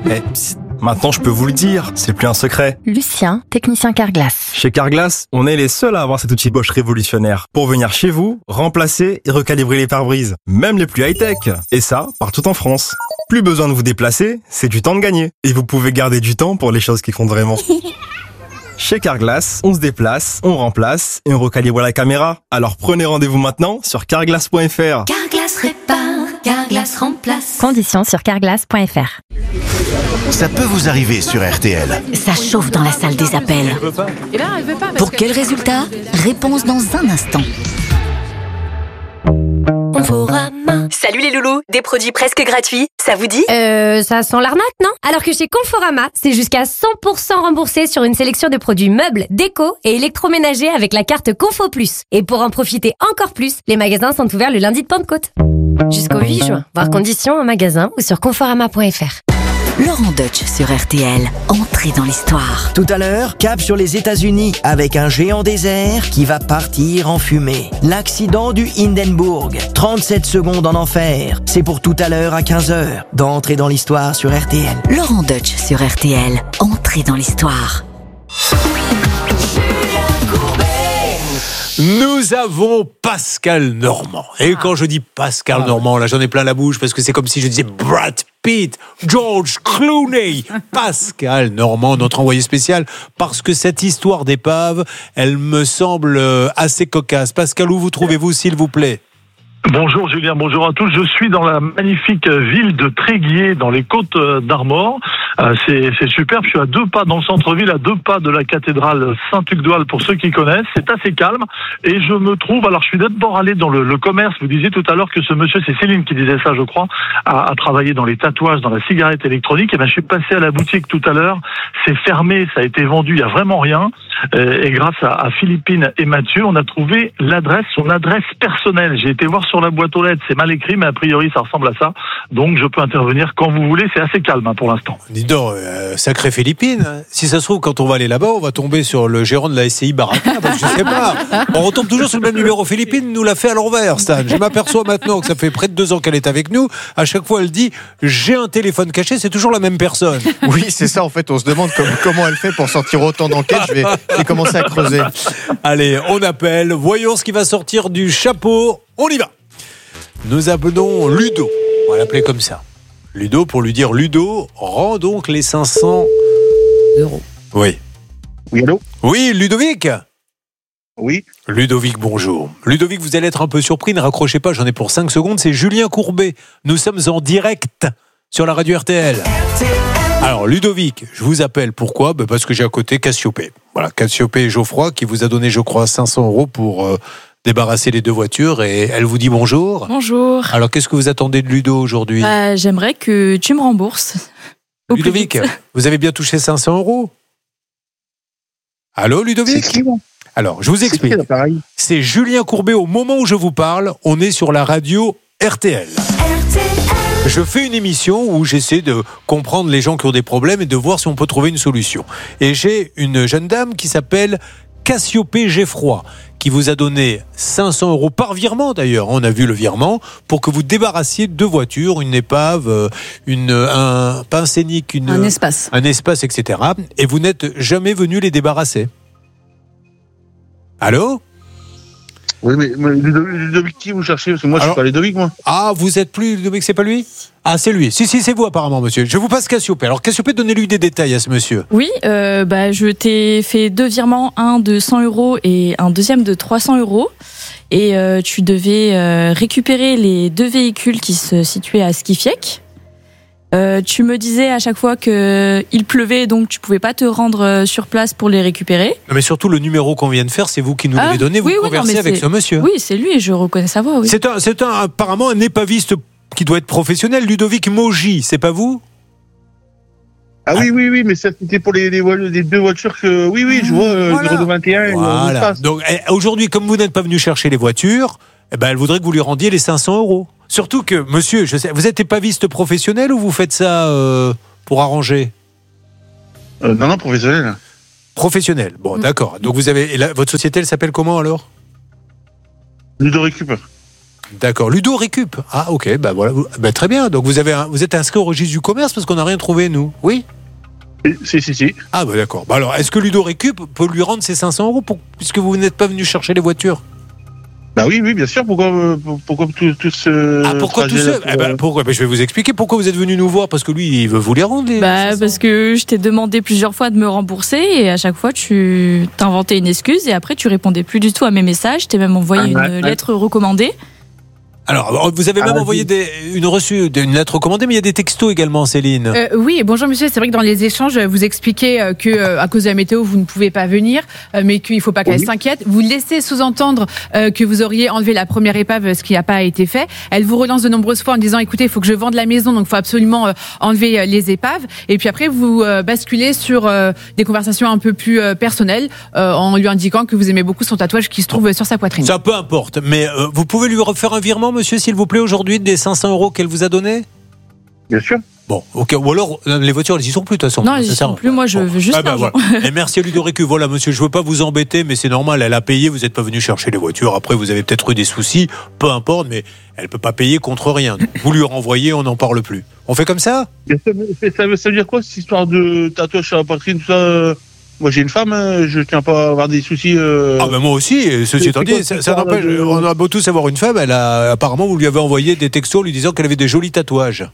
Psst, maintenant je peux vous le dire, c'est plus un secret. Lucien, technicien Carglass. Chez Carglass, on est les seuls à avoir cet outil Bosch révolutionnaire pour venir chez vous, remplacer et recalibrer les pare-brises, même les plus high-tech. Et ça, partout en France. Plus besoin de vous déplacer, c'est du temps de gagner. Et vous pouvez garder du temps pour les choses qui comptent vraiment. Chez Carglass, on se déplace, on remplace et on recalibre la caméra. Alors prenez rendez-vous maintenant sur carglass.fr. Carglass répare, Carglass remplace. Conditions sur carglass.fr. Ça peut vous arriver sur RTL. Ça chauffe dans la salle des appels. Pour quel résultat? Réponse dans un instant. Conforama. Salut les loulous, des produits presque gratuits, ça vous dit? Ça sent l'arnaque, non? Alors que chez Conforama, c'est jusqu'à 100% remboursé sur une sélection de produits meubles, déco et électroménagers avec la carte Confo Plus. Et pour en profiter encore plus, les magasins sont ouverts le lundi de Pentecôte. Jusqu'au 8 juin. Voir conditions en magasin ou sur conforama.fr. Laurent Deutsch sur RTL. Entrée dans l'histoire. Tout à l'heure, cap sur les États-Unis avec un géant désert qui va partir en fumée. L'accident du Hindenburg. 37 secondes en enfer. C'est pour tout à l'heure à 15h. D'entrer dans l'histoire sur RTL. Laurent Deutsch sur RTL. Entrée dans l'histoire. Nous avons Pascal Normand. Et quand je dis Pascal Normand, là j'en ai plein la bouche parce que c'est comme si je disais Brad Pitt, George Clooney. Pascal Normand, notre envoyé spécial, parce que cette histoire d'épave, elle me semble assez cocasse. Pascal, où vous trouvez-vous, s'il vous plaît ? Bonjour Julien, bonjour à tous. Je suis dans la magnifique ville de Tréguier, dans les Côtes d'Armor. C'est superbe. Je suis à 2 pas dans le centre-ville, à 2 pas de la cathédrale Saint-Hugues-d'Oile pour ceux qui connaissent. C'est assez calme et je me trouve. Alors, je suis d'abord allé dans le commerce. Vous disiez tout à l'heure que ce monsieur, c'est Céline qui disait ça, je crois, a travaillé dans les tatouages, dans la cigarette électronique. Et ben, je suis passé à la boutique tout à l'heure. C'est fermé, ça a été vendu. Il y a vraiment rien. Et grâce à Philippine et Mathieu, on a trouvé son adresse personnelle. J'ai été voir sur la boîte aux lettres. C'est mal écrit, mais a priori, ça ressemble à ça. Donc, je peux intervenir quand vous voulez. C'est assez calme pour l'instant. Dis donc, sacré Philippine. Si ça se trouve, quand on va aller là-bas, on va tomber sur le gérant de la SCI Baraka. Parce que je sais pas. On retombe toujours sur le même numéro. Philippine nous l'a fait à l'envers, Stan. Je m'aperçois maintenant que ça fait près de 2 ans qu'elle est avec nous. À chaque fois, elle dit « J'ai un téléphone caché », c'est toujours la même personne. Oui, c'est ça. En fait, on se demande comment elle fait pour sortir autant d'enquêtes. Je vais commencer à creuser. Allez, on appelle. Voyons ce qui va sortir du chapeau. On y va. Nous appelons Ludo. On va l'appeler comme ça. Ludo, pour lui dire Ludo, rends donc les 500 €. Oui. Oui, allô ? Oui, Ludovic ? Oui. Ludovic, bonjour. Ludovic, vous allez être un peu surpris, ne raccrochez pas, j'en ai pour 5 secondes. C'est Julien Courbet. Nous sommes en direct sur la radio RTL. Alors, Ludovic, je vous appelle. Pourquoi ? Parce que j'ai à côté Cassiopée. Voilà, Cassiopée et Geoffroy qui vous a donné, je crois, 500 € pour débarrasser les 2 voitures. Et elle vous dit bonjour. Bonjour. Alors, qu'est-ce que vous attendez de Ludo aujourd'hui ? J'aimerais que tu me rembourses. Ludovic, vous avez bien touché 500 €. Allô, Ludovic ? C'est qui, moi ? Alors, je vous explique. C'est Julien Courbet. Au moment où je vous parle, on est sur la radio RTL. Je fais une émission où j'essaie de comprendre les gens qui ont des problèmes et de voir si on peut trouver une solution. Et j'ai une jeune dame qui s'appelle Cassiopée Geoffroy, qui vous a donné 500 € par virement d'ailleurs, on a vu le virement, pour que vous débarrassiez 2 voitures, une épave, pas un scénic, un espace, etc. Et vous n'êtes jamais venu les débarrasser. Allô ? Oui, mais Ludovic, qui vous cherchez ? Parce que moi, je suis pas Ludovic, moi. Ah, vous êtes plus Ludovic, c'est pas lui ? Ah, c'est lui. Si, c'est vous apparemment, monsieur. Je vous passe Cassiopée. Alors, Cassiopée, donnez-lui des détails à ce monsieur. Oui, je t'ai fait 2 virements, un de 100 € et un deuxième de 300 €. Et tu devais récupérer les 2 véhicules qui se situaient à Skifiec. Tu me disais à chaque fois qu'il pleuvait, donc tu pouvais pas te rendre sur place pour les récupérer. Non, mais surtout, le numéro qu'on vient de faire, c'est vous qui nous l'avez donné. Vous conversez avec ce monsieur. Oui, c'est lui, je reconnais sa voix. Oui. C'est apparemment un épaviste qui doit être professionnel. Ludovic Mogi, c'est pas vous ? Ah oui, mais ça c'était pour les 2 voitures que... Oui, je vois, le Renault 21. Voilà. Donc, aujourd'hui, comme vous n'êtes pas venu chercher les voitures, elle voudrait que vous lui rendiez les 500 €. Surtout que, monsieur, je sais, vous êtes épaviste professionnel ou vous faites ça pour arranger ? Non, professionnel. Professionnel, bon, d'accord. Donc vous avez... votre société, elle s'appelle comment alors ? Ludo Récup. D'accord. Ludo Récup. Ah, ok. Bah voilà. Bah, très bien. Donc vous êtes inscrit au registre du commerce parce qu'on n'a rien trouvé, nous. Oui. Si. Ah, bah d'accord. Bah alors, est-ce que Ludo Récup peut lui rendre ses 500 € puisque vous n'êtes pas venu chercher les voitures? Bah oui, bien sûr. Pourquoi tout ce... Ah, pourquoi tout ce... pourquoi je vais vous expliquer pourquoi vous êtes venu nous voir, parce que lui, il veut vous les rendre. Parce que je t'ai demandé plusieurs fois de me rembourser et à chaque fois, tu t'inventais une excuse et après, tu répondais plus du tout à mes messages. Je t'ai même envoyé une lettre recommandée. Alors, vous avez même envoyé une lettre recommandée, mais il y a des textos également, Céline. Oui, bonjour monsieur, c'est vrai que dans les échanges, vous expliquez que à cause de la météo, vous ne pouvez pas venir, mais qu'il ne faut pas qu'elle s'inquiète. Vous laissez sous-entendre que vous auriez enlevé la première épave, ce qui n'a pas été fait. Elle vous relance de nombreuses fois en disant, écoutez, il faut que je vende la maison, donc il faut absolument enlever les épaves. Et puis après, vous basculez sur des conversations un peu plus personnelles, en lui indiquant que vous aimez beaucoup son tatouage qui se trouve sur sa poitrine. Ça peu importe, mais vous pouvez lui refaire un virement, monsieur, s'il vous plaît, aujourd'hui, des 500 € qu'elle vous a donnés? Bien sûr. Bon, ok. Ou alors, les voitures, elles y sont plus, de toute façon. Non, elles y sont plus. Moi, je veux juste l'argent. Voilà. Et merci à Ludo Récu. Voilà, monsieur, je veux pas vous embêter, mais c'est normal. Elle a payé, vous n'êtes pas venu chercher les voitures. Après, vous avez peut-être eu des soucis. Peu importe, mais elle peut pas payer contre rien. Donc, vous lui renvoyez, on n'en parle plus. On fait comme ça? Ça veut dire quoi, cette histoire de tatouage sur la poitrine, tout ça? Moi, j'ai une femme, je tiens pas à avoir des soucis. Ah ben moi aussi, ceci étant dit, ça n'empêche, on a beau tous avoir une femme, apparemment vous lui avez envoyé des textos lui disant qu'elle avait des jolis tatouages.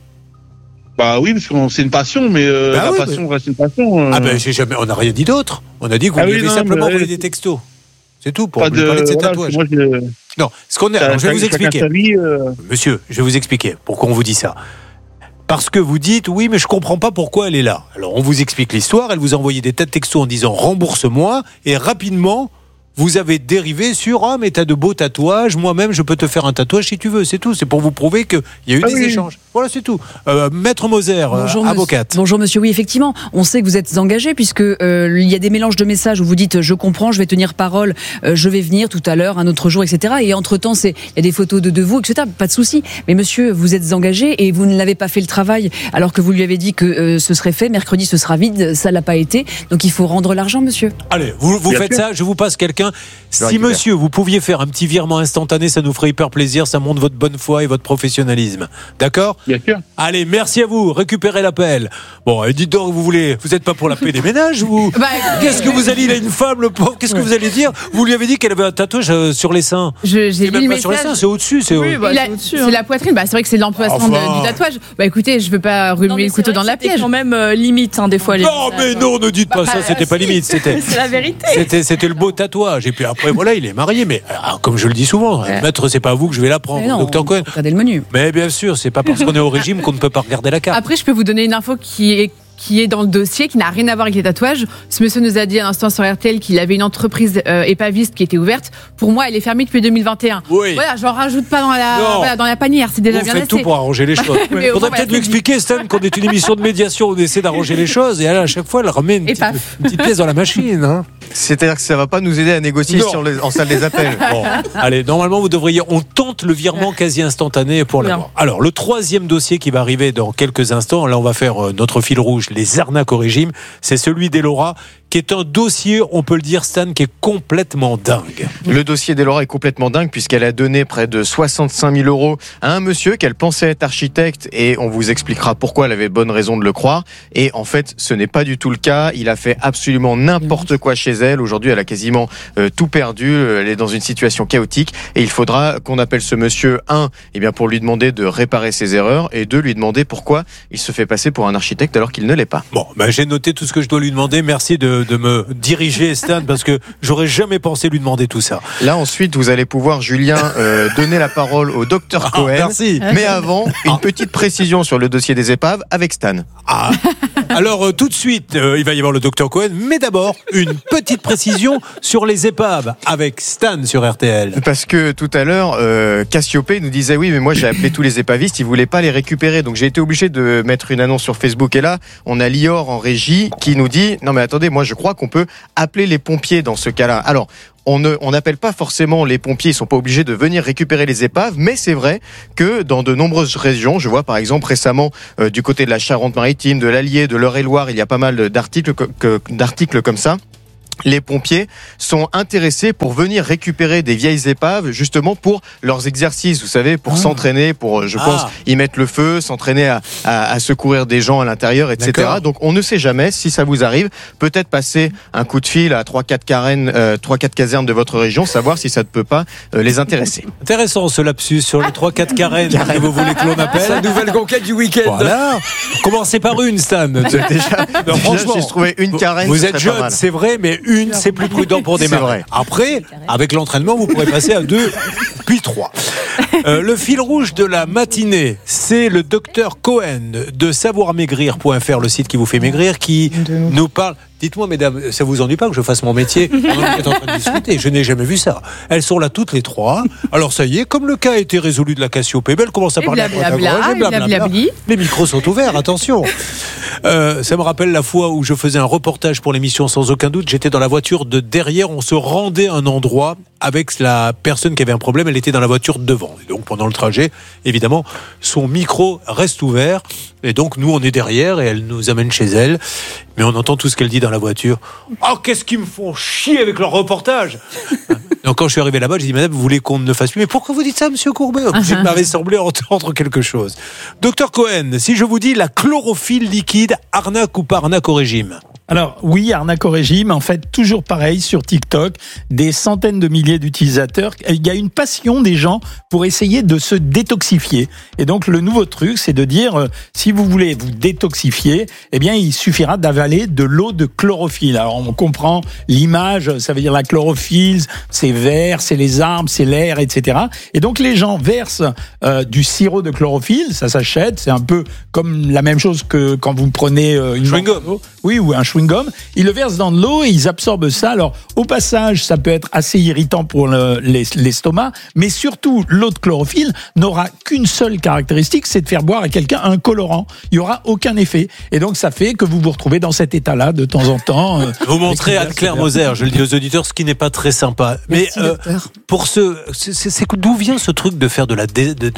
Bah oui, parce que c'est une passion, mais passion reste une passion. Ah ben on n'a rien dit d'autre. On a dit que vous lui avez simplement envoyé des textos. C'est tout, pour lui parler de ses tatouages. Non, alors, je vais vous expliquer. Monsieur, je vais vous expliquer pourquoi on vous dit ça. Parce que vous dites, oui, mais je comprends pas pourquoi elle est là. Alors, on vous explique l'histoire. Elle vous a envoyé des tas de textos en disant, rembourse-moi. Et rapidement, vous avez dérivé sur, ah, mais t'as de beaux tatouages. Moi-même, je peux te faire un tatouage si tu veux. C'est tout. C'est pour vous prouver qu'il y a eu des échanges. Voilà, c'est tout. Maître Moser, avocate. Bonjour, monsieur. Oui, effectivement, on sait que vous êtes engagé puisque il y a des mélanges de messages où vous dites, je comprends, je vais tenir parole, je vais venir tout à l'heure, un autre jour, etc. Et entre-temps, il y a des photos de vous, etc. Pas de souci. Mais monsieur, vous êtes engagé et vous ne l'avez pas fait le travail alors que vous lui avez dit que ce serait fait. Mercredi, ce sera vide. Ça l'a pas été. Donc, il faut rendre l'argent, monsieur. Allez, vous faites ça. Je vous passe quelqu'un. Si monsieur, vous pouviez faire un petit virement instantané, ça nous ferait hyper plaisir. Ça montre votre bonne foi et votre professionnalisme. D'accord? Bien sûr. Allez, merci à vous. Récupérez l'appel. Bon, dites donc, vous n'êtes pas pour la paix des ménages ou qu'est-ce que vous allez, il a une femme, le pauvre. Qu'est-ce que vous allez dire? Vous lui avez dit qu'elle avait un tatouage sur les seins. J'ai lu le message. Sur les seins, c'est au-dessus. C'est c'est la poitrine. C'est vrai que c'est l'emplacement du tatouage. Écoutez, je veux pas remuer le couteau dans la piège. Quand même limite, des fois. Non, mais non, ne dites pas ça. C'était pas limite. C'était. C'est la vérité. C'était le beau tatouage. Et puis après, voilà, il est marié. Mais comme je le dis souvent, maître, c'est pas à vous que je vais l'apprendre, docteur Cohen. Regardez le menu. Mais bien sûr, c'est pas parce qu'on est au régime qu'on ne peut pas regarder la carte. Après, je peux vous donner une info qui est dans le dossier, qui n'a rien à voir avec les tatouages. Ce monsieur nous a dit à l'instant sur RTL qu'il avait une entreprise épaviste qui était ouverte. Pour moi, elle est fermée depuis 2021. Oui. Voilà, j'en rajoute pas dans la panière, c'est déjà bien assez. Vous faites tout pour arranger les choses. Il faudrait peut-être lui expliquer, Stan, qu'on est une émission de médiation, on essaie d'arranger les choses, et à chaque fois, elle remet une petite pièce dans la machine. Hein. C'est-à-dire que ça va pas nous aider à négocier en salle des appels. Bon, allez, normalement, on tente le virement quasi instantané pour l'avoir. Alors, le troisième dossier qui va arriver dans quelques instants, là, on va faire notre fil rouge, les arnaques au régime, c'est celui d'Elora, qui est un dossier, on peut le dire, Stan, qui est complètement dingue. Le dossier d'Elora est complètement dingue puisqu'elle a donné près de 65 000 € à un monsieur qu'elle pensait être architecte et on vous expliquera pourquoi elle avait bonne raison de le croire. Et en fait, ce n'est pas du tout le cas. Il a fait absolument n'importe quoi chez elle. Aujourd'hui, elle a quasiment tout perdu. Elle est dans une situation chaotique et il faudra qu'on appelle ce monsieur, pour lui demander de réparer ses erreurs et deux, lui demander pourquoi il se fait passer pour un architecte alors qu'il ne l'est pas. Bon, j'ai noté tout ce que je dois lui demander. Merci de me diriger, Stan, parce que j'aurais jamais pensé lui demander tout ça. Là, ensuite, vous allez pouvoir, Julien, donner la parole au docteur Cohen. Merci. Mais avant, une petite précision sur le dossier des épaves avec Stan. Alors, tout de suite, il va y avoir le docteur Cohen, mais d'abord, une petite précision sur les épaves avec Stan sur RTL. Parce que tout à l'heure, Cassiopée nous disait oui, mais moi j'ai appelé tous les épavistes, ils voulaient pas les récupérer, donc j'ai été obligé de mettre une annonce sur Facebook. Et là, on a Lior en régie qui nous dit non mais attendez, moi je crois qu'on peut appeler les pompiers dans ce cas-là. Alors, on n'appelle pas forcément les pompiers, ils sont pas obligés de venir récupérer les épaves, mais c'est vrai que dans de nombreuses régions, je vois par exemple récemment du côté de la Charente-Maritime, de l'Allier, de l'Eure-et-Loire, il y a pas mal d'articles comme ça. les pompiers sont intéressés pour venir récupérer des vieilles épaves justement pour leurs exercices, vous savez, pour s'entraîner, pour, je pense, y mettre le feu, s'entraîner à secourir des gens à l'intérieur, etc. D'accord. Donc on ne sait jamais si ça vous arrive. Peut-être passer un coup de fil à 3-4 casernes de votre région, savoir si ça ne peut pas les intéresser. Intéressant ce lapsus sur les 3-4 carènes que vous voulez que l'on appelle. Sa nouvelle conquête du week-end. Voilà. Commencez par une, Stan. Déjà, franchement, j'ai trouvé une carène. vous ce êtes serait pas jeune, mal. c'est vrai, mais une, c'est plus prudent pour démarrer. vrai. Après, avec l'entraînement, vous pourrez passer à 2, puis 3. Le fil rouge de la matinée, c'est le docteur Cohen de savoirmaigrir.fr, le site qui vous fait maigrir, qui nous parle. Dites-moi, mesdames, ça vous ennuie pas que je fasse mon métier pendant que vous êtes en train de discuter? Je n'ai jamais vu ça. Elles sont là toutes les trois. Alors ça y est, comme le cas a été résolu de la Cassiopée, elle commence à parler à droite à gauche, et blablabla. Les micros sont ouverts, attention. Ça me rappelle la fois où je faisais un reportage pour l'émission Sans aucun doute. J'étais dans la voiture de derrière, on se rendait à un endroit avec la personne qui avait un problème, elle était dans la voiture devant. Et donc pendant le trajet, évidemment, son micro reste ouvert. Et donc nous, on est derrière et elle nous amène chez elle. Mais on entend tout ce qu'elle dit dans la voiture. Oh, qu'est-ce qu'ils me font chier avec leur reportage! Donc quand je suis arrivé là-bas, j'ai dit, madame, vous voulez qu'on ne fasse plus? Mais pourquoi vous dites ça, monsieur Courbet? Il m'avait semblé entendre quelque chose. Docteur Cohen, si je vous dis la chlorophylle liquide, arnaque ou pas arnaque au régime? Alors oui, arnaque au régime, en fait toujours pareil sur TikTok, des centaines de milliers d'utilisateurs. Il y a une passion des gens pour essayer de se détoxifier. Et donc le nouveau truc, c'est de dire, si vous voulez vous détoxifier, eh bien il suffira d'avaler de l'eau de chlorophylle. Alors on comprend l'image, ça veut dire la chlorophylle, c'est vert, c'est les arbres, c'est l'air, etc. Et donc les gens versent du sirop de chlorophylle, ça s'achète, c'est un peu comme la même chose que quand vous prenez une chewing-gum. Oui, ou un chewing-gum. Ils le versent dans de l'eau et ils absorbent ça. Alors, au passage, ça peut être assez irritant pour l'estomac, mais surtout, l'eau de chlorophylle n'aura qu'une seule caractéristique, c'est de faire boire à quelqu'un un colorant. Il n'y aura aucun effet. Et donc, ça fait que vous vous retrouvez dans cet état-là de temps en temps. Vous montrez Anne-Claire Moser, je le dis aux auditeurs, ce qui n'est pas très sympa. Mais pour c'est d'où vient ce truc de faire de la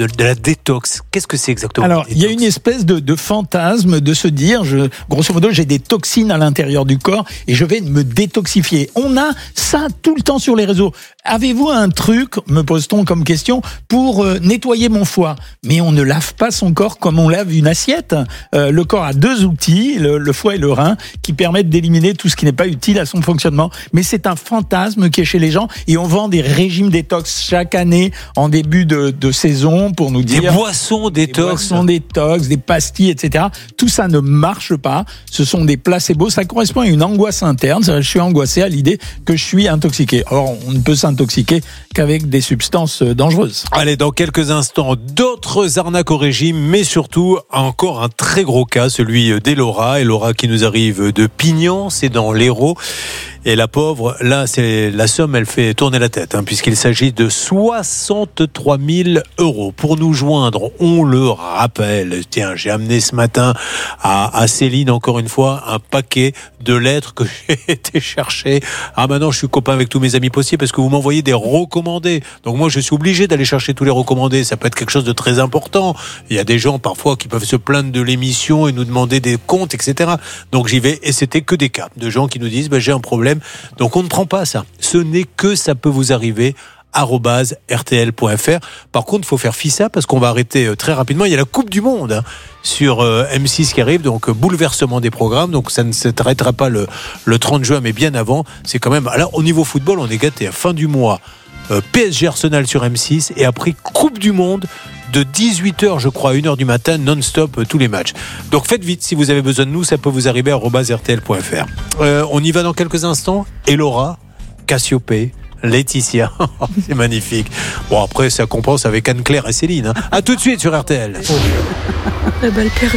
détox? Qu'est-ce que c'est exactement? Alors, il y a une espèce de fantasme de se dire, grosso modo, j'ai des toxines à l'intérieur du corps et je vais me détoxifier. On a ça tout le temps sur les réseaux. Avez-vous un truc, me pose-t-on comme question, pour nettoyer mon foie? Mais on ne lave pas son corps comme on lave une assiette. Le corps a deux outils, le foie et le rein, qui permettent d'éliminer tout ce qui n'est pas utile à son fonctionnement. Mais c'est un fantasme qui est chez les gens et on vend des régimes détox chaque année en début de saison pour nous dire... Des boissons détox. Des boissons détox, des pastilles, etc. Tout ça ne marche pas. Ce sont des placebos. Ça correspond à une angoisse interne. Je suis angoissé à l'idée que je suis intoxiqué. Or, on ne peut s'intoxiquer qu'avec des substances dangereuses. Allez, dans quelques instants, d'autres arnaques au régime, mais surtout encore un très gros cas, celui d'Elora. Elora qui nous arrive de Pignan, c'est dans l'Hérault. Et la pauvre, là, c'est la somme, elle fait tourner la tête, puisqu'il s'agit de 63 000 €. Pour nous joindre, on le rappelle. Tiens, j'ai amené ce matin à Céline, encore une fois, un paquet de lettres que j'ai été chercher. Maintenant, je suis copain avec tous mes amis possibles parce que vous m'envoyez des recommandés. Donc moi, je suis obligé d'aller chercher tous les recommandés. Ça peut être quelque chose de très important. Il y a des gens, parfois, qui peuvent se plaindre de l'émission et nous demander des comptes, etc. Donc j'y vais et c'était que des cas de gens qui nous disent, j'ai un problème. Donc on ne prend pas ça. Ce n'est que ça peut vous arriver @rtl.fr. Par contre, il faut faire fi ça parce qu'on va arrêter très rapidement. Il y a la Coupe du Monde sur M6 qui arrive, donc bouleversement des programmes. Donc ça ne s'arrêtera pas le 30 juin, mais bien avant. C'est quand même... Alors au niveau football, on est gâté. Fin du mois, PSG Arsenal sur M6 et après Coupe du Monde de 18h, je crois, à 1h du matin, non-stop, tous les matchs. Donc faites vite, si vous avez besoin de nous, ça peut vous arriver @rtl.fr. On y va dans quelques instants. Elora, Cassiopée, Laetitia, c'est magnifique. Bon, après, ça compense avec Anne-Claire et Céline. À tout de suite sur RTL. La balle perdue.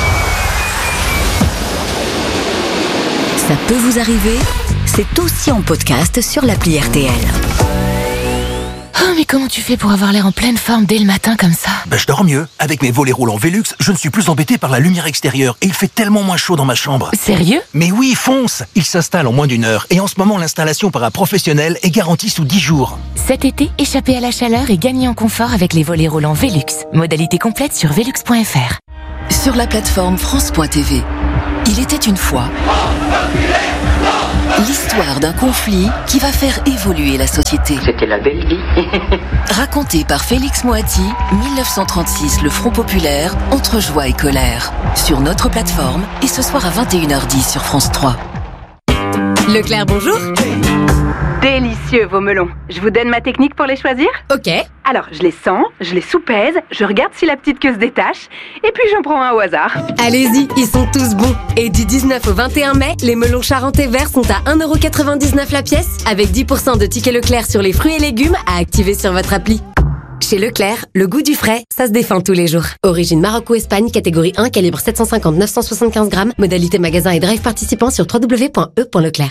Ça peut vous arriver, c'est aussi en podcast sur l'appli RTL. Oh, mais comment tu fais pour avoir l'air en pleine forme dès le matin comme ça? Je dors mieux. Avec mes volets roulants Velux, je ne suis plus embêté par la lumière extérieure et il fait tellement moins chaud dans ma chambre. Sérieux? Mais oui, fonce! Il s'installe en moins d'1 heure et en ce moment, l'installation par un professionnel est garantie sous 10 jours. Cet été, échappez à la chaleur et gagnez en confort avec les volets roulants Velux. Modalité complète sur velux.fr. Sur la plateforme France.tv, il était une fois... L'histoire d'un conflit qui va faire évoluer la société. C'était la belle vie. Raconté par Félix Moati, 1936, le Front Populaire, entre joie et colère. Sur notre plateforme et ce soir à 21h10 sur France 3. Leclerc, bonjour. Délicieux vos melons. Je vous donne ma technique pour les choisir ? Ok. Alors, je les sens, je les soupèse, je regarde si la petite queue se détache, et puis j'en prends un au hasard. Allez-y, ils sont tous bons. Et du 19 au 21 mai, les melons charentais verts sont à 1,99€ la pièce, avec 10% de tickets Leclerc sur les fruits et légumes à activer sur votre appli. Chez Leclerc, le goût du frais, ça se défend tous les jours. Origine Maroc ou Espagne, catégorie 1, calibre 750-975 grammes. Modalité magasin et drive participant sur www.e.leclerc.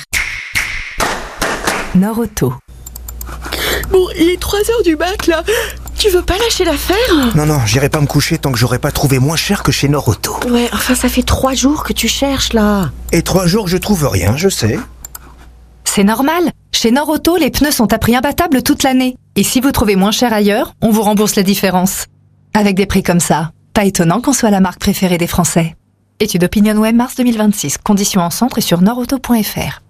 Nord-Auto. Bon, il est 3h du mat, là. Tu veux pas lâcher l'affaire ? Non, j'irai pas me coucher tant que j'aurai pas trouvé moins cher que chez Nord-Auto. Ouais, enfin, ça fait 3 jours que tu cherches, là. Et 3 jours que je trouve rien, je sais. C'est normal. Chez Nord-Auto, les pneus sont à prix imbattable toute l'année. Et si vous trouvez moins cher ailleurs, on vous rembourse la différence. Avec des prix comme ça, pas étonnant qu'on soit la marque préférée des Français. Étude OpinionWay mars 2026. Conditions en centre et sur nordauto.fr.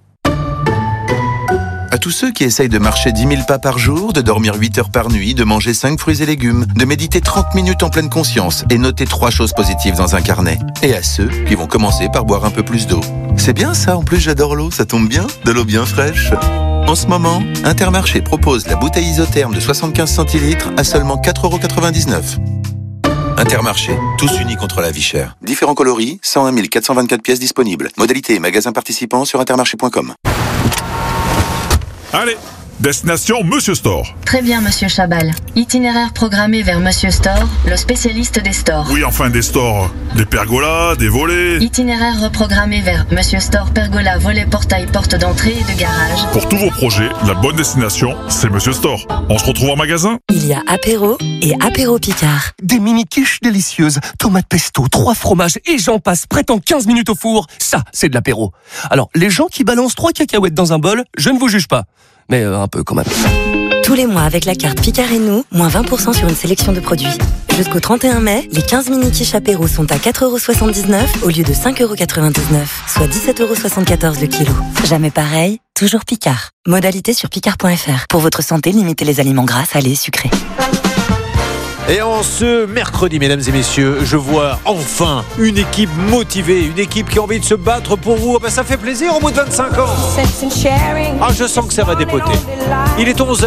À tous ceux qui essayent de marcher 10 000 pas par jour, de dormir 8 heures par nuit, de manger 5 fruits et légumes, de méditer 30 minutes en pleine conscience et noter 3 choses positives dans un carnet. Et à ceux qui vont commencer par boire un peu plus d'eau. C'est bien ça, en plus j'adore l'eau, ça tombe bien, de l'eau bien fraîche. En ce moment, Intermarché propose la bouteille isotherme de 75 centilitres à seulement 4,99€. Intermarché, tous unis contre la vie chère. Différents coloris, 101 424 pièces disponibles. Modalité et magasins participants sur intermarché.com. Allez, destination Monsieur Store. Très bien, Monsieur Chabal. Itinéraire programmé vers Monsieur Store, le spécialiste des stores. Oui, enfin des stores. Des pergolas, des volets. Itinéraire reprogrammé vers Monsieur Store, pergola, volet, portail, porte d'entrée et de garage. Pour tous vos projets, la bonne destination, c'est Monsieur Store. On se retrouve en magasin ? Il y a apéro et apéro Picard. Des mini-quiches délicieuses, tomates pesto, 3 fromages et j'en passe, prêt en 15 minutes au four. Ça, c'est de l'apéro. Alors, les gens qui balancent 3 cacahuètes dans un bol, je ne vous juge pas. Mais un peu quand même. Tous les mois avec la carte Picard et nous, moins 20% sur une sélection de produits. Jusqu'au 31 mai, les 15 mini-quiches apéro sont à 4,79€ au lieu de 5,99€, soit 17,74€ le kilo. Jamais pareil, toujours Picard. Modalité sur picard.fr. Pour votre santé, limitez les aliments gras, salés, sucrés. Et en ce mercredi, mesdames et messieurs, je vois enfin une équipe motivée, une équipe qui a envie de se battre pour vous. Ben, ça fait plaisir au bout de 25 ans. Ah, je sens que ça va dépoter. Il est 11h.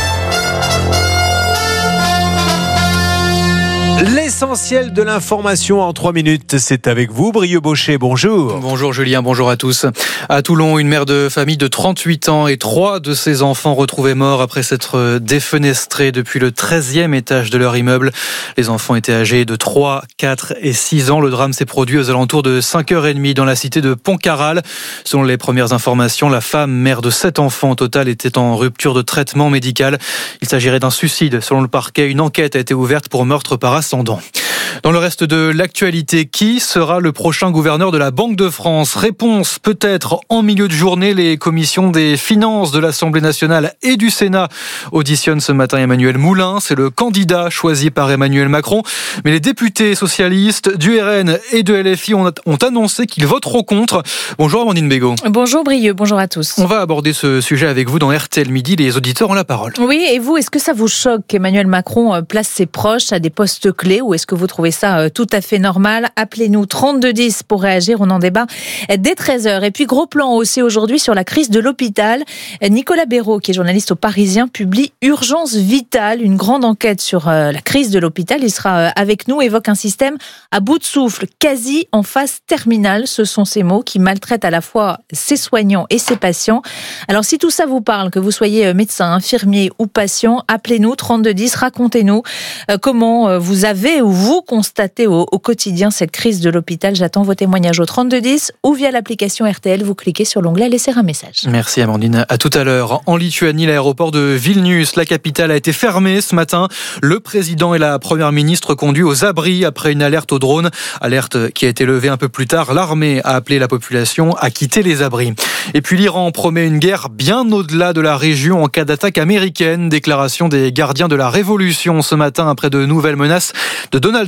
L'essentiel de l'information en 3 minutes, c'est avec vous, Brieux Baucher, bonjour. Bonjour Julien, bonjour à tous. À Toulon, une mère de famille de 38 ans et 3 de ses enfants retrouvés morts après s'être défenestrés depuis le 13e étage de leur immeuble. Les enfants étaient âgés de 3, 4 et 6 ans. Le drame s'est produit aux alentours de 5h30 dans la cité de Pontcarral. Selon les premières informations, la femme, mère de 7 enfants au total, était en rupture de traitement médical. Il s'agirait d'un suicide. Selon le parquet, une enquête a été ouverte pour meurtre par ascendant. Dans le reste de l'actualité, qui sera le prochain gouverneur de la Banque de France ? Réponse peut-être en milieu de journée. Les commissions des finances de l'Assemblée nationale et du Sénat auditionnent ce matin Emmanuel Moulin. C'est le candidat choisi par Emmanuel Macron. Mais les députés socialistes du RN et de LFI ont annoncé qu'ils voteront contre. Bonjour Amandine Bégaud. Bonjour Brieux, bonjour à tous. On va aborder ce sujet avec vous dans RTL Midi. Les auditeurs ont la parole. Oui, et vous, est-ce que ça vous choque qu'Emmanuel Macron place ses proches à des postes clés ou est-ce que vous trouvez ça tout à fait normal? Appelez-nous 3210 pour réagir, on en débat dès 13h. Et puis gros plan aussi aujourd'hui sur la crise de l'hôpital. Nicolas Béraud, qui est journaliste au Parisien, publie Urgence vitale, une grande enquête sur la crise de l'hôpital. Il sera avec nous, évoque un système à bout de souffle, quasi en phase terminale. Ce sont ces mots qui maltraitent à la fois ses soignants et ses patients. Alors si tout ça vous parle, que vous soyez médecin, infirmier ou patient, appelez-nous 3210, racontez-nous comment vous avez ou vous constatez au quotidien cette crise de l'hôpital. J'attends vos témoignages au 3210 ou via l'application RTL. Vous cliquez sur l'onglet laisser un message. Merci Amandine. À tout à l'heure. En Lituanie, l'aéroport de Vilnius, la capitale, a été fermé ce matin. Le président et la première ministre conduits aux abris après une alerte au drone. Alerte qui a été levée un peu plus tard. L'armée a appelé la population à quitter les abris. Et puis l'Iran promet une guerre bien au-delà de la région en cas d'attaque américaine. Déclaration des gardiens de la révolution ce matin après de nouvelles menaces de Donald Trump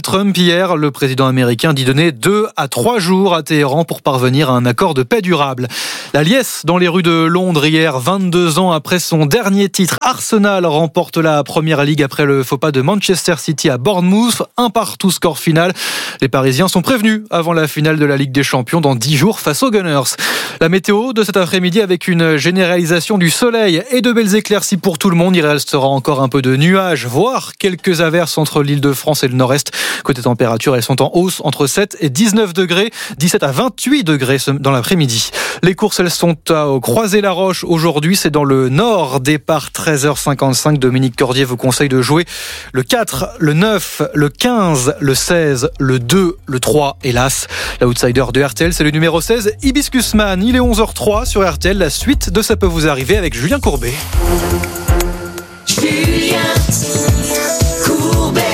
Trump hier. Le président américain dit donner 2 à 3 jours à Téhéran pour parvenir à un accord de paix durable. La liesse dans les rues de Londres hier, 22 ans après son dernier titre. Arsenal remporte la Première Ligue après le faux pas de Manchester City à Bournemouth. 1-1 score final. Les Parisiens sont prévenus avant la finale de la Ligue des Champions dans 10 jours face aux Gunners. La météo de cet après-midi avec une généralisation du soleil et de belles éclaircies pour tout le monde. Il restera encore un peu de nuages, voire quelques averses entre l'Île-de-France et le Nord-Est. Côté température, elles sont en hausse entre 7 et 19 degrés, 17 à 28 degrés dans l'après-midi. Les courses, elles sont à Croisé-la-Roche aujourd'hui. C'est dans le Nord, départ 13h55. Dominique Cordier vous conseille de jouer le 4, le 9, le 15, le 16, le 2, le 3 et l'As. L'outsider de RTL, c'est le numéro 16, Hibiscus Man. Il est 11h03 sur RTL. La suite de Ça peut vous arriver avec Julien Courbet. Julien Courbet.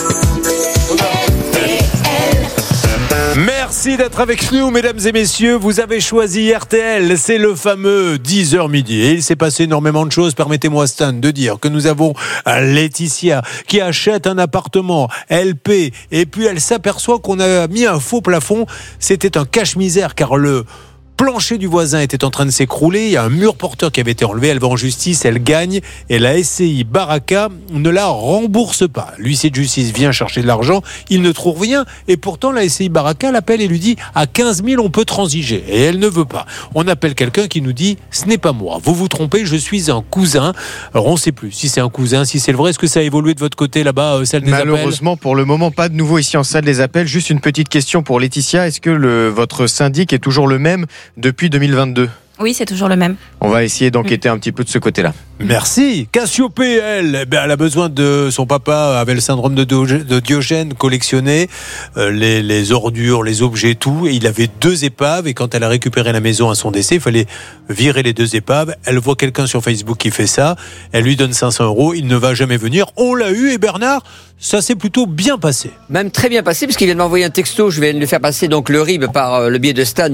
Merci d'être avec nous, mesdames et messieurs. Vous avez choisi RTL, c'est le fameux 10h midi. Et il s'est passé énormément de choses. Permettez-moi, Stan, de dire que nous avons Laetitia qui achète un appartement, elle paie, et puis elle s'aperçoit qu'on a mis un faux plafond. C'était un cache-misère car le plancher du voisin était en train de s'écrouler, il y a un mur porteur qui avait été enlevé, elle va en justice, elle gagne et la SCI Baraka ne la rembourse pas. L'huissier de justice vient chercher de l'argent, il ne trouve rien et pourtant la SCI Baraka l'appelle et lui dit à 15 000 on peut transiger et elle ne veut pas. On appelle quelqu'un qui nous dit ce n'est pas moi, vous vous trompez, je suis un cousin. Alors on ne sait plus si c'est un cousin, si c'est le vrai, est-ce que ça a évolué de votre côté là-bas, salle des appels ? Malheureusement pour le moment pas de nouveau ici en salle des appels, juste une petite question pour Laetitia, est-ce que votre syndic est toujours le même depuis 2022? Oui, c'est toujours le même. On va essayer d'enquêter un petit peu de ce côté-là. Merci. Cassiopée, elle a besoin de... Son papa avait le syndrome de Diogène, collectionnait les ordures, les objets, tout. Et il avait 2 épaves. Et quand elle a récupéré la maison à son décès, il fallait virer les 2 épaves. Elle voit quelqu'un sur Facebook qui fait ça. Elle lui donne 500 €. Il ne va jamais venir. On l'a eu. Et Bernard, ça s'est plutôt bien passé. Même très bien passé, parce qu'il vient de m'envoyer un texto. Je viens de lui faire passer donc le RIB par le biais de Stan,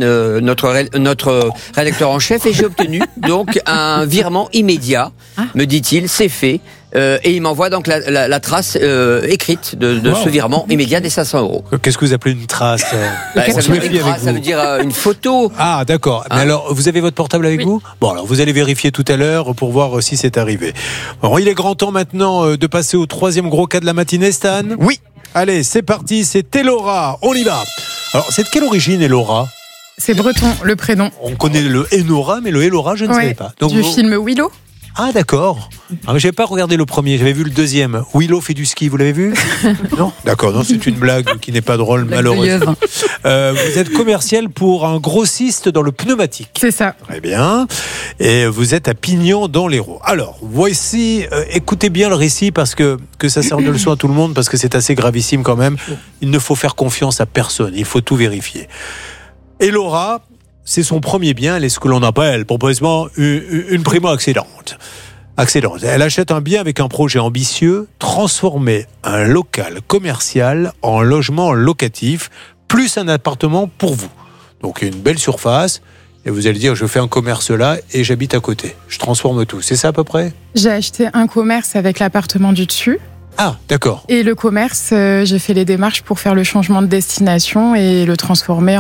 notre rédacteur en chef. Et j'ai obtenu donc un virement immédiat. Me dit-il, c'est fait. Et il m'envoie donc la trace écrite de ce virement immédiat des 500 €. Qu'est-ce que vous appelez une trace? Ça veut dire une photo. Ah, d'accord. Mais alors, vous avez votre portable avec vous? Bon, alors vous allez vérifier tout à l'heure pour voir si c'est arrivé. Bon, il est grand temps maintenant de passer au 3e gros cas de la matinée, Stan. Oui. Allez, c'est parti, c'est Elora. On y va. Alors, c'est de quelle origine, Elora? C'est breton, le prénom. On connaît le Enora, mais le Elora, je ne savais pas. Donc, du film Willow. Ah, d'accord. Je n'avais pas regardé le premier, j'avais vu le 2e. Willow fait du ski, vous l'avez vu? Non? D'accord, non, c'est une blague qui n'est pas drôle, malheureusement. Vous êtes commercial pour un grossiste dans le pneumatique. C'est ça. Très bien. Et vous êtes à Pignon dans l'Hérault. Alors, voici, écoutez bien le récit parce que ça sert de leçon à tout le monde, parce que c'est assez gravissime quand même. Il ne faut faire confiance à personne, il faut tout vérifier. Elora, c'est son premier bien, elle est ce que l'on appelle pompeusement une primo-accédante. Elle achète un bien avec un projet ambitieux, transformer un local commercial en logement locatif, plus un appartement pour vous. Donc une belle surface, et vous allez dire je fais un commerce là et j'habite à côté. Je transforme tout, c'est ça à peu près? J'ai acheté un commerce avec l'appartement du dessus. Ah, d'accord. Et le commerce, j'ai fait les démarches pour faire le changement de destination et le transformer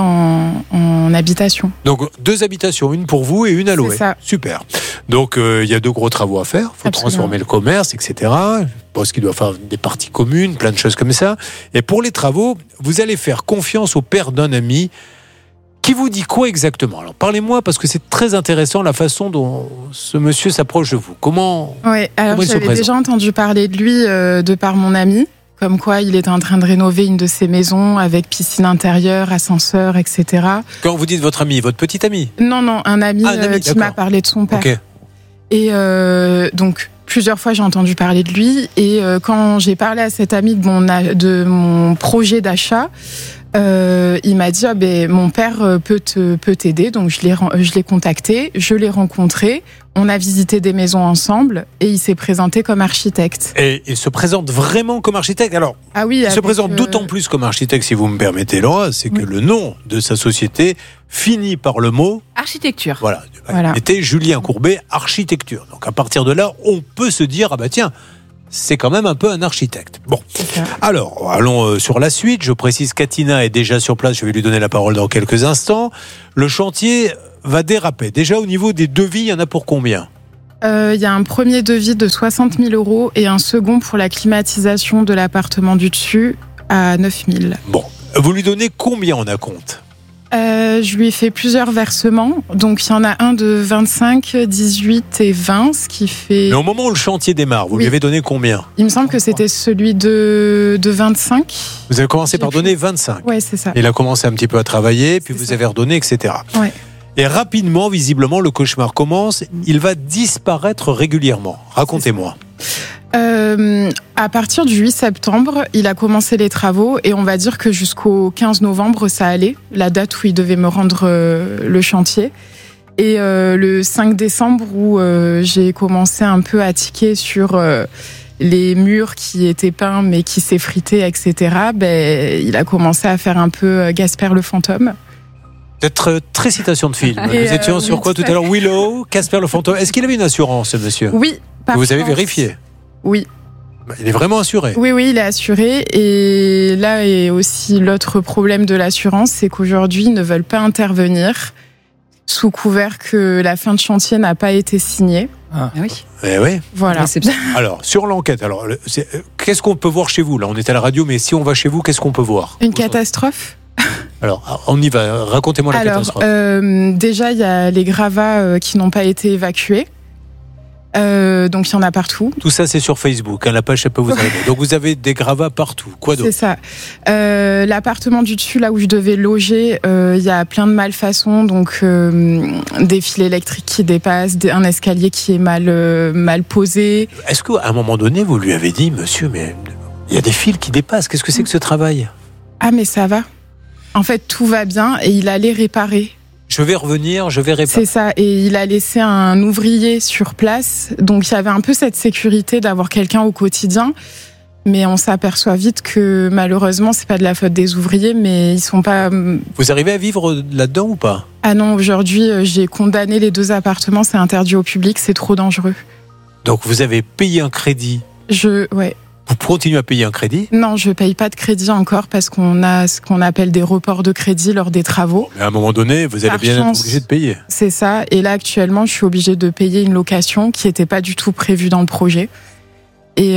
en habitation. Donc 2 habitations, une pour vous et une à louer. C'est ça. Super. Donc il y a 2 gros travaux à faire. Il faut transformer le commerce, etc. Je pense qu'il doit faire des parties communes, plein de choses comme ça. Et pour les travaux, vous allez faire confiance au père d'un ami. Qui vous dit quoi exactement? Alors parlez-moi, parce que c'est très intéressant la façon dont ce monsieur s'approche de vous. Comment alors j'avais déjà entendu parler de lui de par mon ami, comme quoi il est en train de rénover une de ses maisons avec piscine intérieure, ascenseur, etc. Quand vous dites votre ami, votre petit ami? Non, un ami qui m'a parlé de son père. Okay. Et donc plusieurs fois j'ai entendu parler de lui, et quand j'ai parlé à cet ami de mon projet d'achat, il m'a dit mon père peut t'aider. Donc je l'ai contacté, je l'ai rencontré, on a visité des maisons ensemble et il s'est présenté comme architecte. Et il se présente vraiment comme architecte? Alors, oui, il se présente d'autant plus comme architecte, si vous me permettez, Laura, c'est que le nom de sa société finit par le mot architecture. Voilà. Il était Julien Courbet, architecture. Donc à partir de là, on peut se dire tiens, c'est quand même un peu un architecte. Bon, alors, allons sur la suite. Je précise qu'Atina est déjà sur place, je vais lui donner la parole dans quelques instants. Le chantier va déraper. Déjà, au niveau des devis, il y en a pour combien ? Il y a un premier devis de 60 000 € et un second pour la climatisation de l'appartement du dessus à 9 000. Bon, vous lui donnez combien en acompte ? Je lui ai fait plusieurs versements. Donc, il y en a un de 25, 18 et 20, ce qui fait... Mais au moment où le chantier démarre, vous lui avez donné combien ? Il me semble que c'était celui de 25. Vous avez commencé par donner 25 ? Oui, c'est ça. Il a commencé un petit peu à travailler, puis vous avez redonné, etc. Ouais. Et rapidement, visiblement, le cauchemar commence. Il va disparaître régulièrement. Racontez-moi. À partir du 8 septembre, il a commencé les travaux et on va dire que jusqu'au 15 novembre, ça allait, la date où il devait me rendre le chantier. Et le 5 décembre, où j'ai commencé un peu à tiquer sur les murs qui étaient peints mais qui s'effritaient, etc., il a commencé à faire un peu Gasper le fantôme. Peut-être très citation de film. Nous étions sur quoi tout à l'heure ? Willow, Casper le fantôme. Est-ce qu'il avait une assurance, ce monsieur ? Oui. Vous avez vérifié ? Oui. Il est vraiment assuré ? Oui, il est assuré. Et là est aussi l'autre problème de l'assurance, c'est qu'aujourd'hui, ils ne veulent pas intervenir sous couvert que la fin de chantier n'a pas été signée. Ah oui. Eh oui. Voilà. Alors, sur l'enquête, qu'est-ce qu'on peut voir chez vous ? Là, on est à la radio, mais si on va chez vous, qu'est-ce qu'on peut voir ? Une catastrophe. Alors, on y va. Racontez-moi la catastrophe. Déjà, il y a les gravats qui n'ont pas été évacués. Donc, il y en a partout. Tout ça, c'est sur Facebook. La page, ça peut vous arriver. Donc, vous avez des gravats partout. Quoi d'autre ? C'est ça. L'appartement du dessus, là où je devais loger, il y a plein de malfaçons. Donc, des fils électriques qui dépassent, un escalier qui est mal posé. Est-ce qu'à un moment donné, vous lui avez dit, monsieur, mais il y a des fils qui dépassent. Qu'est-ce que c'est que ce travail ? Ah, mais ça va. En fait, tout va bien et il allait réparer. Je vais revenir, je vais réparer. C'est ça, et il a laissé un ouvrier sur place. Donc, il y avait un peu cette sécurité d'avoir quelqu'un au quotidien. Mais on s'aperçoit vite que malheureusement, c'est pas de la faute des ouvriers, mais ils sont pas... Vous arrivez à vivre là-dedans ou pas ? Ah non, aujourd'hui, j'ai condamné les 2 appartements. C'est interdit au public, c'est trop dangereux. Donc, vous avez payé un crédit ? Ouais. Vous continuez à payer un crédit ? Non, je ne paye pas de crédit encore parce qu'on a ce qu'on appelle des reports de crédit lors des travaux. Mais à un moment donné, vous allez bien être obligé de payer. C'est ça. Et là, actuellement, je suis obligée de payer une location qui n'était pas du tout prévue dans le projet. Et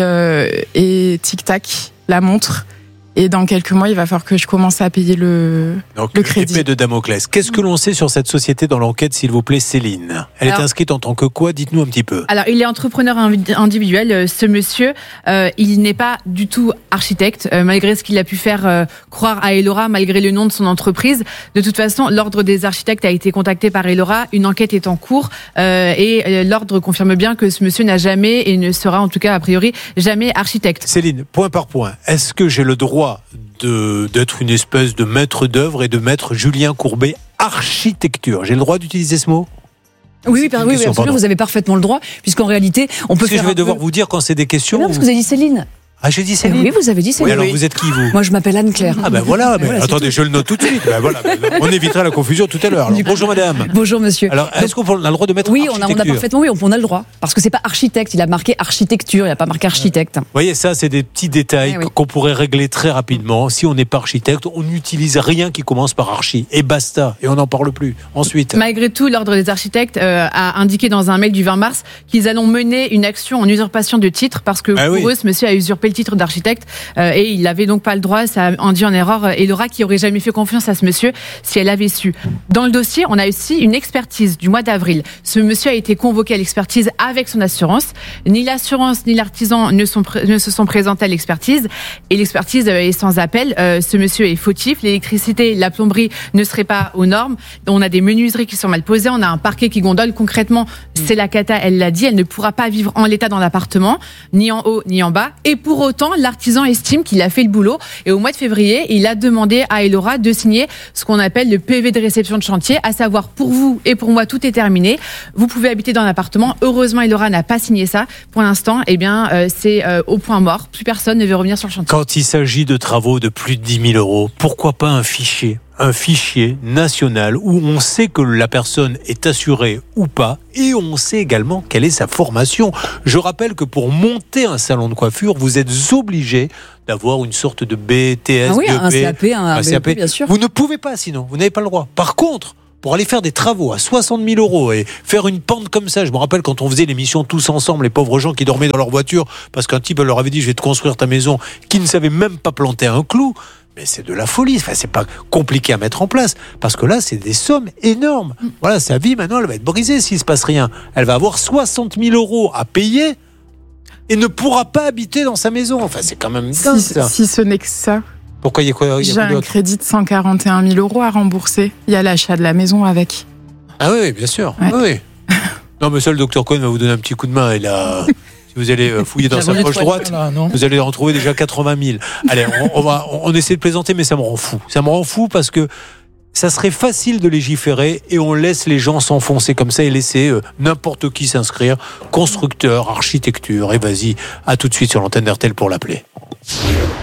tic-tac, la montre. Et dans quelques mois, il va falloir que je commence à payer le crédit. Épée de Damoclès. Qu'est-ce que l'on sait sur cette société dans l'enquête, s'il vous plaît, Céline ? Elle est inscrite en tant que quoi ? Dites-nous un petit peu. Alors, il est entrepreneur individuel. Ce monsieur, il n'est pas du tout architecte, malgré ce qu'il a pu faire croire à Elora, malgré le nom de son entreprise. De toute façon, l'ordre des architectes a été contacté par Elora. Une enquête est en cours et l'ordre confirme bien que ce monsieur n'a jamais et ne sera en tout cas a priori jamais architecte. Céline, point par point, est-ce que j'ai le droit d'être une espèce de maître d'œuvre et de mettre Julien Courbet architecture ? J'ai le droit d'utiliser ce mot ? Oui, absolument, vous avez parfaitement le droit, puisqu'en réalité, on peut faire... Je vais devoir vous dire quand c'est des questions... Non, parce que vous avez dit Céline. Ah, j'ai dit Céline. Oui, vous avez dit Céline. Oui, alors vous êtes qui, vous ? Moi, je m'appelle Anne-Claire. Ah, voilà, attendez, je le note tout de suite. On évitera la confusion tout à l'heure. Alors, bonjour madame. Bonjour monsieur. Alors, est-ce qu'on a le droit de mettre architecture ? Oui, on a parfaitement, on a le droit. Parce que c'est pas architecte, il a marqué architecture, il n'a pas marqué architecte. Vous voyez, ça, c'est des petits détails qu'on pourrait régler très rapidement. Si on n'est pas architecte, on n'utilise rien qui commence par archi. Et basta. Et on n'en parle plus. Ensuite. Malgré tout, l'ordre des architectes a indiqué dans un mail du 20 mars qu'ils allont mener une action en usurpation de titre parce que pour eux, ce monsieur a usurpé le titre d'architecte. Et il n'avait donc pas le droit, ça a induit en erreur Elora qui aurait jamais fait confiance à ce monsieur si elle avait su. Dans le dossier, on a aussi une expertise du mois d'avril. Ce monsieur a été convoqué à l'expertise avec son assurance. Ni l'assurance ni l'artisan ne se sont présentés à l'expertise et l'expertise est sans appel. Ce monsieur est fautif, l'électricité, la plomberie ne seraient pas aux normes. On a des menuiseries qui sont mal posées, on a un parquet qui gondole. Concrètement, c'est la cata, elle l'a dit, elle ne pourra pas vivre en l'état dans l'appartement, ni en haut ni en bas. Et pour autant, l'artisan estime qu'il a fait le boulot et au mois de février, il a demandé à Elora de signer ce qu'on appelle le PV de réception de chantier, à savoir pour vous et pour moi, tout est terminé. Vous pouvez habiter dans l'appartement. Heureusement, Elora n'a pas signé ça. Pour l'instant, c'est au point mort. Plus personne ne veut revenir sur le chantier. Quand il s'agit de travaux de plus de 10 000 €, pourquoi pas un fichier ? un fichier national où on sait que la personne est assurée ou pas et on sait également quelle est sa formation. Je rappelle que pour monter un salon de coiffure, vous êtes obligé d'avoir une sorte de BTS, un CAP, un BEP, bien sûr. Vous ne pouvez pas sinon, vous n'avez pas le droit. Par contre, pour aller faire des travaux à 60 000 € et faire une pente comme ça, je me rappelle quand on faisait l'émission tous ensemble, les pauvres gens qui dormaient dans leur voiture parce qu'un type leur avait dit je vais te construire ta maison, qui ne savait même pas planter un clou. Mais c'est de la folie, enfin, c'est pas compliqué à mettre en place, parce que là, c'est des sommes énormes. Voilà, sa vie, maintenant, elle va être brisée s'il se passe rien. Elle va avoir 60 000 € à payer et ne pourra pas habiter dans sa maison. Enfin, c'est quand même dingue, ça. Si ce n'est que ça. Pourquoi il y a quoi J'ai un crédit de 141 000 € à rembourser. Il y a l'achat de la maison avec. Ah oui, bien sûr. Ouais. Oui. Non, mais ça, le Dr Cohen va vous donner un petit coup de main. Et là, si vous allez fouiller dans sa poche droite, vous allez en trouver déjà 80 000. Allez, on essaie de plaisanter, mais ça me rend fou. Ça me rend fou parce que ça serait facile de légiférer et on laisse les gens s'enfoncer comme ça et laisser n'importe qui s'inscrire. Constructeur, architecture, et vas-y, à tout de suite sur l'antenne d'RTL pour l'appeler.